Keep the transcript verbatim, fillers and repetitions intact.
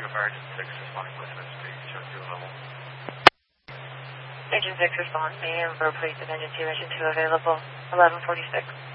Engine six responding with West Street, show zero level. Engine six respond, may appropriate to Engine two, Engine two available, eleven forty-six.